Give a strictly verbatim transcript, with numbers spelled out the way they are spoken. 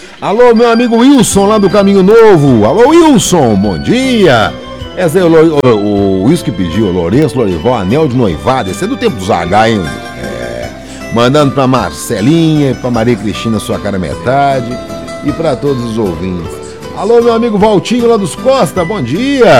Alô, meu amigo Wilson, lá do Caminho Novo. Alô, Wilson, bom dia. Esse é o, o, o Wilson que pediu, o Lourenço Lorival, anel de noivado. Esse é do tempo dos H, hein? É. Mandando pra Marcelinha, pra Maria Cristina, sua cara metade, e pra todos os ouvintes. Alô, meu amigo Valtinho, lá dos Costa, bom dia.